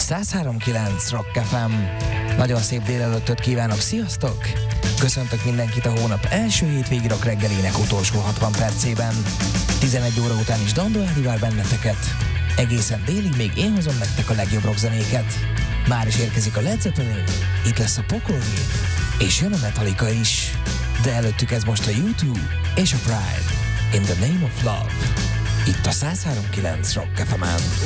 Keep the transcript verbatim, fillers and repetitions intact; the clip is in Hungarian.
száz három kilenc Rock ef em. Nagyon szép délelőttöt kívánok, sziasztok! Köszöntök mindenkit a hónap első hétvégi rock reggelének utolsó hatvan percében. tizenegy óra után is Dandó Ádi vár benneteket. Egészen délig még én hozom nektek a legjobb rockzenéket. Már is érkezik a Led Zeppelin, itt lesz a Pokolgép, és jön a Metallica is. De előttük ez most a U kettő és a Pride, In the Name of Love. Itt a száz három kilenc Rock ef em-en.